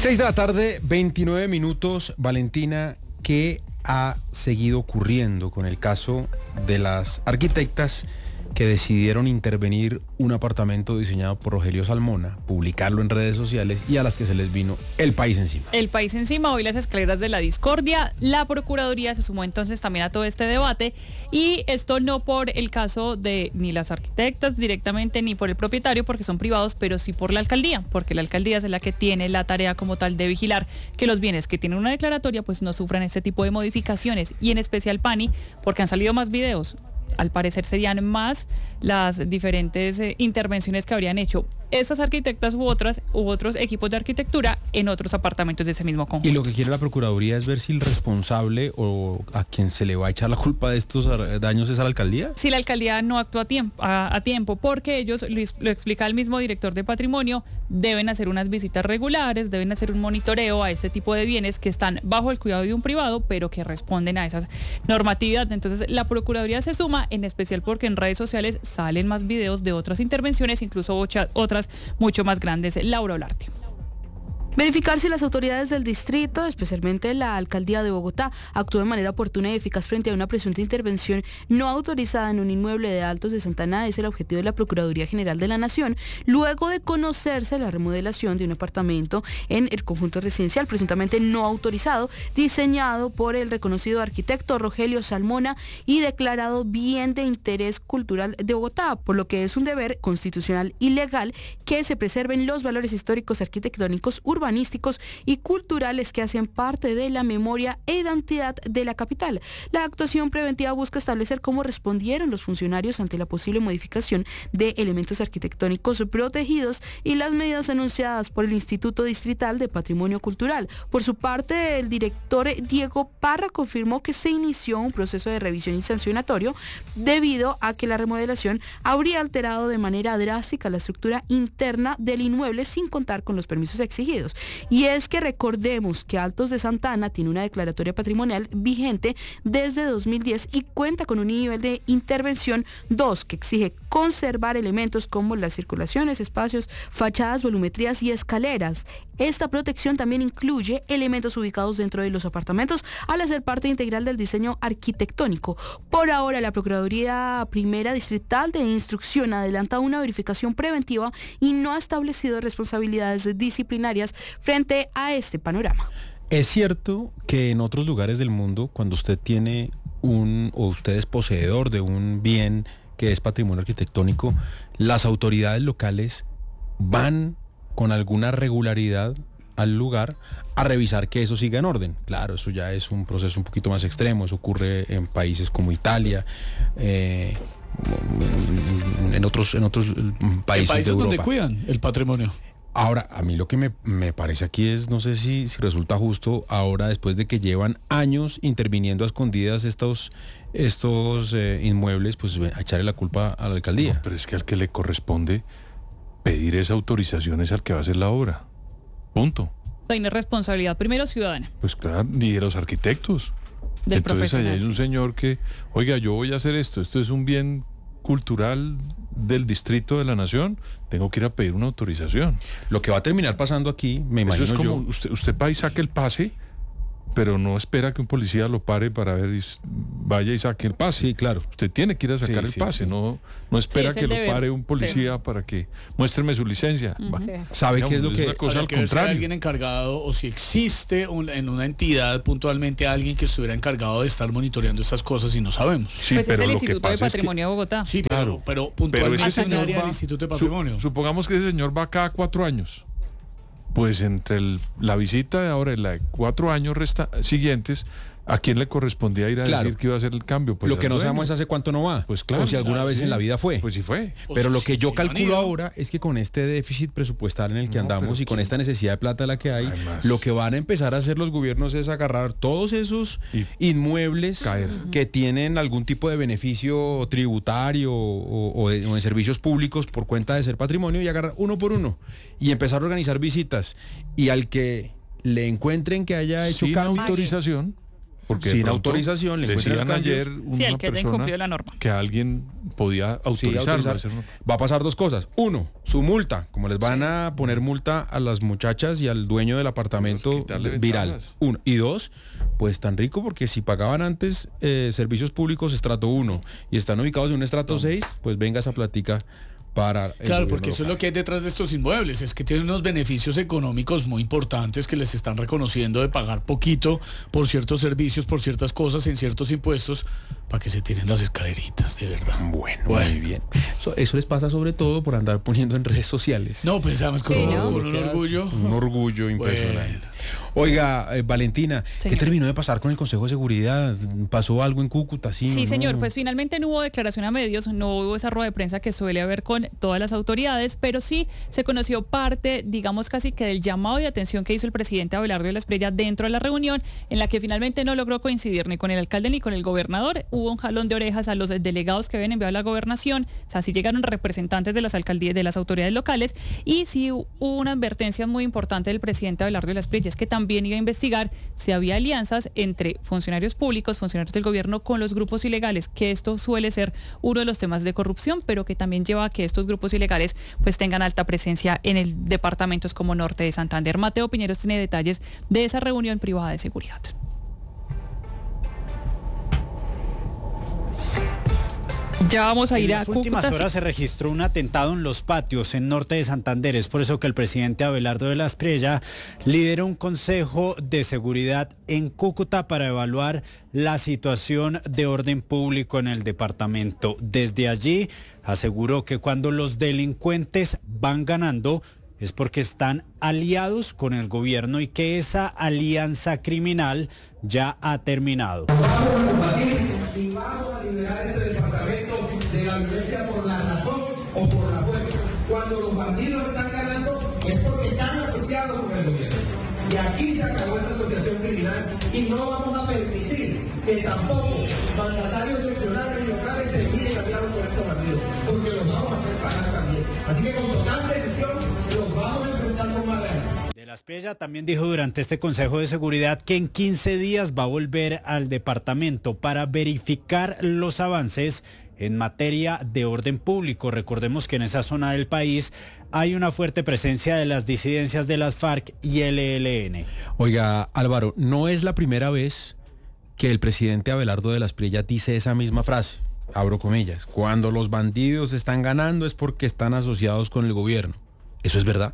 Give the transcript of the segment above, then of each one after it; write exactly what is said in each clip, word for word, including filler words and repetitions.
seis de la tarde, veintinueve minutos. Valentina, ¿qué ha seguido ocurriendo con el caso de las arquitectas que decidieron intervenir un apartamento diseñado por Rogelio Salmona, publicarlo en redes sociales y a las que se les vino el país encima? El país encima, hoy las escaleras de la discordia. La Procuraduría se sumó entonces también a todo este debate, y esto no por el caso de ni las arquitectas directamente ni por el propietario, porque son privados, pero sí por la alcaldía, porque la alcaldía es la que tiene la tarea como tal de vigilar que los bienes que tienen una declaratoria pues no sufran este tipo de modificaciones, y en especial Pani, porque han salido más videos. Al parecer serían más las diferentes eh, intervenciones que habrían hecho estas arquitectas u otras u otros equipos de arquitectura en otros apartamentos de ese mismo conjunto. Y lo que quiere la Procuraduría es ver si el responsable o a quien se le va a echar la culpa de estos daños es a la alcaldía. Si la alcaldía no actúa a tiempo, a, a tiempo porque ellos, lo, lo explica el mismo director de patrimonio, deben hacer unas visitas regulares, deben hacer un monitoreo a este tipo de bienes que están bajo el cuidado de un privado, pero que responden a esa normatividad. Entonces la Procuraduría se suma, en especial porque en redes sociales salen más videos de otras intervenciones, incluso ocha, otras mucho más grandes. Laura Olarte. Verificar si las autoridades del distrito, especialmente la alcaldía de Bogotá, actúan de manera oportuna y eficaz frente a una presunta intervención no autorizada en un inmueble de Altos de Santa Ana es el objetivo de la Procuraduría General de la Nación, luego de conocerse la remodelación de un apartamento en el conjunto residencial presuntamente no autorizado, diseñado por el reconocido arquitecto Rogelio Salmona y declarado bien de interés cultural de Bogotá, por lo que es un deber constitucional y legal que se preserven los valores históricos, arquitectónicos, urbanos, urbanísticos y culturales que hacen parte de la memoria e identidad de la capital. La actuación preventiva busca establecer cómo respondieron los funcionarios ante la posible modificación de elementos arquitectónicos protegidos y las medidas anunciadas por el Instituto Distrital de Patrimonio Cultural. Por su parte, el director Diego Parra confirmó que se inició un proceso de revisión y sancionatorio debido a que la remodelación habría alterado de manera drástica la estructura interna del inmueble sin contar con los permisos exigidos. Y es que recordemos que Altos de Santa Ana tiene una declaratoria patrimonial vigente desde dos mil diez y cuenta con un nivel de intervención dos que exige conservar elementos como las circulaciones, espacios, fachadas, volumetrías y escaleras. Esta protección también incluye elementos ubicados dentro de los apartamentos al hacer parte integral del diseño arquitectónico. Por ahora, la Procuraduría Primera Distrital de Instrucción adelanta una verificación preventiva y no ha establecido responsabilidades disciplinarias frente a este panorama. Es cierto que en otros lugares del mundo, cuando usted tiene un, o usted es poseedor de un bien que es patrimonio arquitectónico, las autoridades locales van con alguna regularidad al lugar a revisar que eso siga en orden. Claro, eso ya es un proceso un poquito más extremo, eso ocurre en países como Italia, eh, en otros, en otros países, países de Europa. donde cuidan el patrimonio. Ahora, a mí lo que me, me parece aquí es, no sé si, si resulta justo ahora, después de que llevan años interviniendo a escondidas estos, estos eh, inmuebles, pues a echarle la culpa a la alcaldía. No, pero es que al que le corresponde pedir esa autorización es al que va a hacer la obra. Punto. Tiene responsabilidad primero ciudadana. Pues claro, ni de los arquitectos. Del Entonces allá hay un sí. señor que, oiga, yo voy a hacer esto, esto es un bien cultural del distrito de la nación, tengo que ir a pedir una autorización. Lo que va a terminar pasando aquí, me imagino Eso es como, yo... usted, usted va y saque el pase, pero no espera que un policía lo pare para ver y vaya y saque el pase. Sí, claro. Usted tiene que ir a sacar Sí, el sí, pase, sí. no, no espera Sí, que lo deber. pare un policía sí. para que muéstreme su licencia. Uh-huh. Sí. ¿Sabe qué es lo es que...? una cosa Habría al que ver si hay contrario. alguien encargado o si existe un, en una entidad puntualmente alguien que estuviera encargado de estar monitoreando estas cosas y no sabemos. Sí, Pues es pero el lo que Instituto de pasa es que- Patrimonio de Bogotá. Sí, Claro. pero, pero puntualmente Pero ese en el señor área va- del Instituto de Su- Patrimonio. supongamos que ese señor va cada cuatro años. Pues entre el- la visita de ahora y la de cuatro años resta, siguientes, ¿a quién le correspondía ir a Claro. decir que iba a hacer el cambio? Pues lo que al no dueño. sabemos es hace cuánto no va. Pues claro. O si alguna claro, vez sí. en la vida fue. Pues sí fue. Pero O lo si- que yo si no han calculo ido. ahora es que con este déficit presupuestal en el que No, andamos pero y con sí. esta necesidad de plata la que hay, Además. lo que van a empezar a hacer los gobiernos es agarrar todos esos Y inmuebles caer. que tienen algún tipo de beneficio tributario o, o de, o en servicios públicos por cuenta de ser patrimonio y agarrar uno por uno y empezar a organizar visitas, y al que le encuentren que haya hecho Sin cambios, autorización, Porque de sin pronto autorización le encuentran decían los cambios. ayer una Sí, el que haya persona incumplido la norma. que alguien podía Sí, autorizarlo. autorizar. a hacer una- Va a pasar dos cosas. Uno, su multa. Como les van a poner multa a las muchachas y al dueño del apartamento Pues quitarle viral. ventajas. Uno. Y dos, pues tan rico porque si pagaban antes eh, servicios públicos estrato uno y están ubicados en un estrato seis, pues venga esa platica para el Claro, gobierno porque eso es local. lo que hay detrás de estos inmuebles, es que tienen unos beneficios económicos muy importantes que les están reconociendo de pagar poquito por ciertos servicios, por ciertas cosas, en ciertos impuestos, para que se tiren las escaleritas, de verdad. Bueno, Bueno. muy bien. Eso, eso les pasa sobre todo por andar poniendo en redes sociales. No, pues además con, Sí, un- ¿no? con un orgullo. Un orgullo impresionante. Bueno. Oiga, eh, Valentina, ¿qué Señor. terminó de pasar con el Consejo de Seguridad? ¿Pasó algo en Cúcuta? Sí, Sí, o señor, no? pues finalmente no hubo declaración a medios, no hubo esa rueda de prensa que suele haber con todas las autoridades, pero sí se conoció parte, digamos casi que del llamado de atención que hizo el presidente Abelardo de la Espriella dentro de la reunión, en la que finalmente no logró coincidir ni con el alcalde ni con el gobernador. Hubo un jalón de orejas a los delegados que habían enviado a la gobernación, o sea, sí llegaron representantes de las alcaldías, de las autoridades locales, y sí hubo una advertencia muy importante del presidente Abelardo de la Espriella, es que también iba a investigar si había alianzas entre funcionarios públicos, funcionarios del gobierno con los grupos ilegales, que esto suele ser uno de los temas de corrupción, pero que también lleva a que estos grupos ilegales pues tengan alta presencia en el departamentos como Norte de Santander. Mateo Piñeros tiene detalles de esa reunión privada de seguridad. Ya vamos a En ir a las últimas Cúcuta. horas se registró un atentado en Los Patios, en Norte de Santander. Es por eso que el presidente Abelardo de la Espriella lideró un consejo de seguridad en Cúcuta para evaluar la situación de orden público en el departamento. Desde allí aseguró que cuando los delincuentes van ganando es porque están aliados con el gobierno y que esa alianza criminal ya ha terminado. Y vamos a liberar este departamento de la violencia por la razón o por la fuerza. Cuando los bandidos están ganando es porque están asociados con el gobierno. Y aquí se acabó esa asociación criminal y no vamos a permitir que tampoco mandatarios seccionales y locales terminen aliados con estos bandidos, porque los vamos a hacer pagar también. Así que con total decisión los vamos a enfrentar con más ganas. De la Espriella también dijo durante este Consejo de Seguridad que en quince días va a volver al departamento para verificar los avances en materia de orden público. Recordemos que en esa zona del país hay una fuerte presencia de las disidencias de las FARC y L L N. Oiga, Álvaro, no es la primera vez que el presidente Abelardo de la Espriella dice esa misma frase, abro comillas, cuando los bandidos están ganando es porque están asociados con el gobierno. ¿Eso es verdad?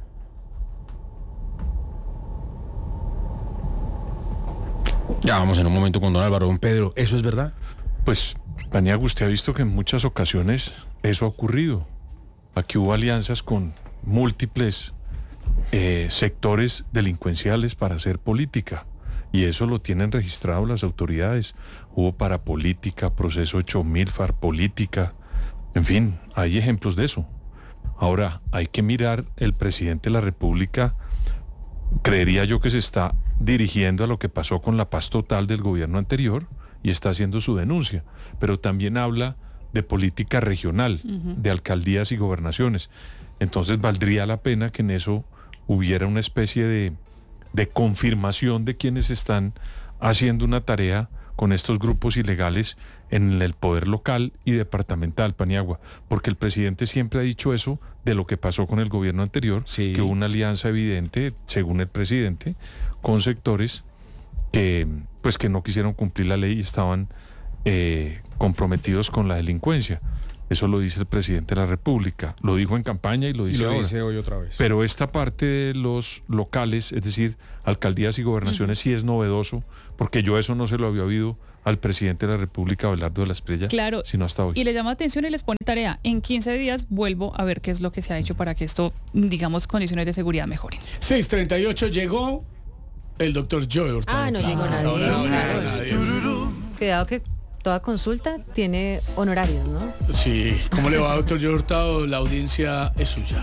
Ya vamos en un momento con don Álvaro. Don Pedro, ¿eso es verdad? Pues, Paniagua, usted ha visto que en muchas ocasiones eso ha ocurrido. Aquí hubo alianzas con múltiples eh, sectores delincuenciales para hacer política. Y eso lo tienen registrado las autoridades. Hubo parapolítica, proceso ocho mil, farpolítica. En fin, hay ejemplos de eso. Ahora, hay que mirar, el presidente de la República, creería yo que se está dirigiendo a lo que pasó con la paz total del gobierno anterior y está haciendo su denuncia, pero también habla de política regional, uh-huh. de alcaldías y gobernaciones. Entonces valdría la pena que en eso hubiera una especie de, de confirmación de quienes están haciendo una tarea con estos grupos ilegales en el poder local y departamental, Paniagua, porque el presidente siempre ha dicho eso de lo que pasó con el gobierno anterior, sí. que hubo una alianza evidente, según el presidente, con sectores que, pues, que no quisieron cumplir la ley y estaban eh, comprometidos con la delincuencia. Eso lo dice el presidente de la República, lo dijo en campaña y lo dice y lo ahora. dice hoy otra vez. Pero esta parte de los locales, es decir, alcaldías y gobernaciones, uh-huh. sí es novedoso, porque yo eso no se lo había oído al presidente de la República, Abelardo de la Espriella, claro, sino hasta hoy. Y le llama atención y les pone tarea. En quince días vuelvo a ver qué es lo que se ha hecho para que esto, digamos, condiciones de seguridad mejoren. seis treinta y ocho llegó el doctor Joe Hurtado. Ah, no llegó nadie. Ahora no Claro. nadie. Cuidado que toda consulta tiene honorarios, ¿no? Sí, ¿cómo le va, doctor Joe Hurtado? La audiencia es suya.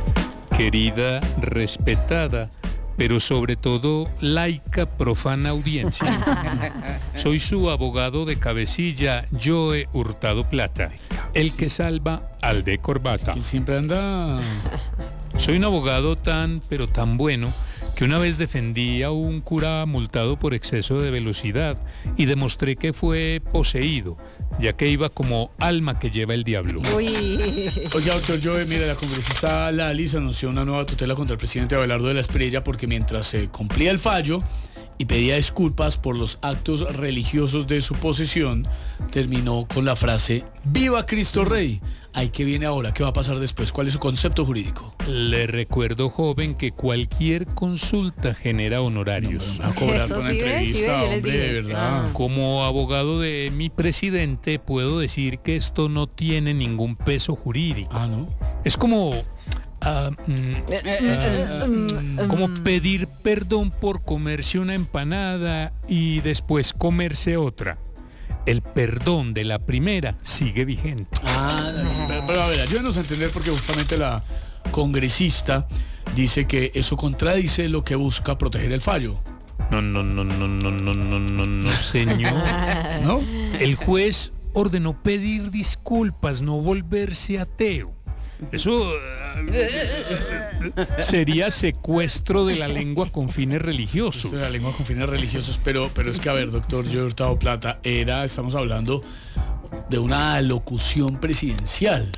Querida, respetada, pero sobre todo laica, profana audiencia. Soy su abogado de cabecilla, Joe Hurtado Plata, el que salva al de corbata. Y siempre anda... Soy un abogado tan, pero tan bueno, que una vez defendí a un cura multado por exceso de velocidad y demostré que fue poseído, ya que iba como alma que lleva el diablo. Uy. Oiga, doctor Joe, mire, la congresista Lali anunció una nueva tutela contra el presidente Abelardo de la Espriella porque mientras se cumplía el fallo y pedía disculpas por los actos religiosos de su posesión, terminó con la frase ¡Viva Cristo Rey! ¿Ahí qué viene ahora? ¿Qué va a pasar después? ¿Cuál es su concepto jurídico? Le recuerdo, joven, que cualquier consulta genera honorarios. No, me va a cobrar Eso con una sí, ¿ves? entrevista, Sí, ¿ves? Yo les hombre, dije. de verdad. Ah. Como abogado de mi presidente, puedo decir que esto no tiene ningún peso jurídico. Ah, ¿no? Es como... ah, mm, ah, Mm, como mm. pedir perdón por comerse una empanada y después comerse otra. El perdón de la primera sigue vigente. Ah, pero, pero a ver, ayúdenos a entender porque justamente la congresista dice que eso contradice lo que busca proteger el fallo. No, no, no, no, no, no, no, no, no, señor. ¿No? El juez ordenó pedir disculpas, no volverse ateo. Eso eh, sería secuestro de la lengua con fines religiosos. Esto de la lengua con fines religiosos, pero, pero es que, a ver, doctor Joe Hurtado Plata, era, estamos hablando de una alocución presidencial.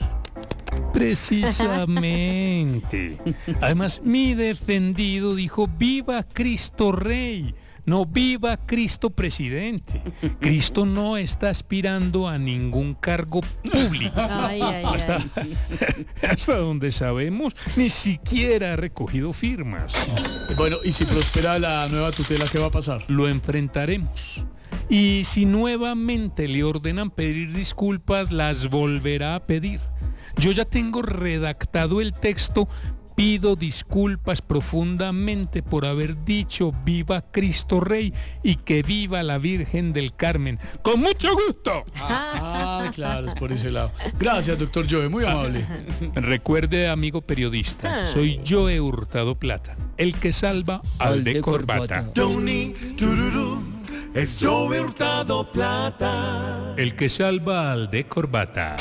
Precisamente. Además, mi defendido dijo, ¡viva Cristo Rey! No, viva Cristo Presidente. Cristo no está aspirando a ningún cargo público. Ay, ay, Hasta, ay. hasta donde sabemos, ni siquiera ha recogido firmas. Bueno, y si prospera la nueva tutela, ¿qué va a pasar? Lo enfrentaremos. Y si nuevamente le ordenan pedir disculpas, las volverá a pedir. Yo ya tengo redactado el texto. Pido disculpas profundamente por haber dicho viva Cristo Rey y que viva la Virgen del Carmen. ¡Con mucho gusto! Ah, claro, es por ese lado. Gracias, doctor Joe, muy amable. Recuerde, amigo periodista, soy Joe Hurtado Plata, el que salva al de corbata. Johnny Tururú, es Joe Hurtado Plata. El que salva al de corbata.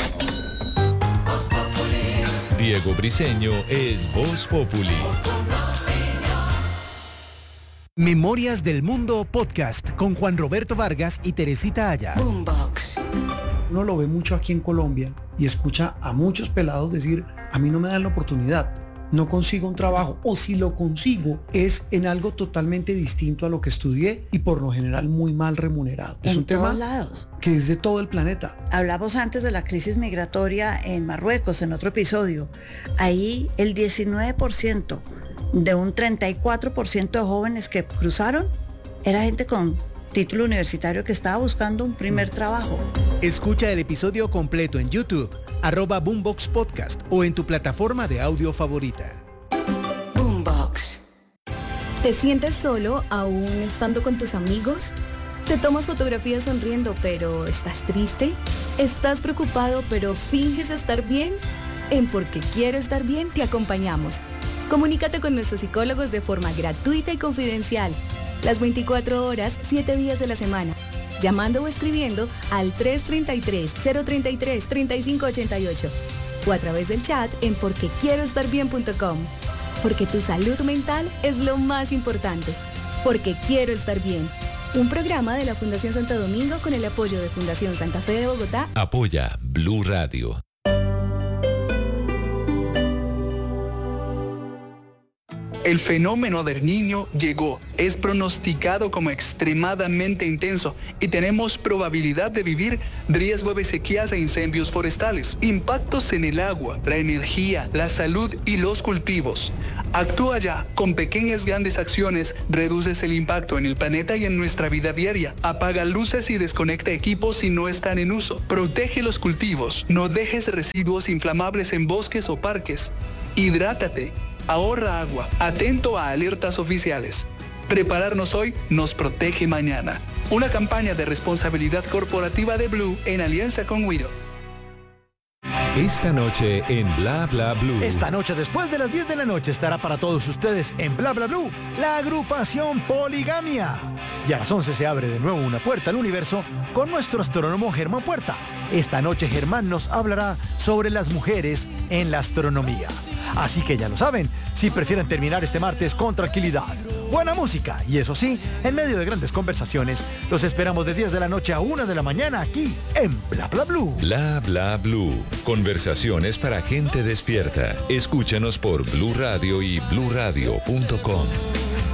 Diego Briseño es Voz Populi. Memorias del Mundo Podcast con Juan Roberto Vargas y Teresita Aya. Boombox. Uno lo ve mucho aquí en Colombia y escucha a muchos pelados decir, a mí no me dan la oportunidad, no consigo un trabajo, o si lo consigo es en algo totalmente distinto a lo que estudié y por lo general muy mal remunerado. Es En un tema todos lados. que es de todo el planeta. Hablamos antes de la crisis migratoria en Marruecos, en otro episodio. Ahí el diecinueve por ciento de un treinta y cuatro por ciento de jóvenes que cruzaron era gente con título universitario que estaba buscando un primer trabajo. Escucha el episodio completo en YouTube, arroba Boombox Podcast o en tu plataforma de audio favorita. Boombox. ¿Te sientes solo aún estando con tus amigos? ¿Te tomas fotografías sonriendo pero estás triste? ¿Estás preocupado pero finges estar bien? En Porque Quiero Estar Bien te acompañamos. Comunícate con nuestros psicólogos de forma gratuita y confidencial. Las veinticuatro horas, siete días de la semana. Llamando o escribiendo al tres tres tres, cero tres tres, tres cinco ocho ocho o a través del chat en porque quiero estar bien punto com. Porque tu salud mental es lo más importante. Porque Quiero Estar Bien. Un programa de la Fundación Santo Domingo con el apoyo de Fundación Santa Fe de Bogotá. Apoya Blue Radio. El fenómeno del Niño llegó, es pronosticado como extremadamente intenso y tenemos probabilidad de vivir riesgo de sequías e incendios forestales, impactos en el agua, la energía, la salud y los cultivos. Actúa ya, con pequeñas grandes acciones reduces el impacto en el planeta y en nuestra vida diaria. Apaga luces y desconecta equipos si no están en uso. Protege los cultivos, no dejes residuos inflamables en bosques o parques. Hidrátate. Ahorra agua, atento a alertas oficiales. Prepararnos hoy nos protege mañana. Una campaña de responsabilidad corporativa de Blue en alianza con Wido. Esta noche en Bla Bla Blue. Esta noche, después de las diez de la noche, estará para todos ustedes en Bla Bla Blue la agrupación Poligamia. Y a las once se abre de nuevo una puerta al universo con nuestro astrónomo Germán Puerta. Esta noche Germán nos hablará sobre las mujeres en la astronomía. Así que ya lo saben, si prefieren terminar este martes con tranquilidad, buena música y eso sí, en medio de grandes conversaciones, los esperamos de diez de la noche a una de la mañana aquí en Bla Bla Blue. Bla Bla Blue. Conversaciones para gente despierta. Escúchanos por Blue Radio y blue radio punto com.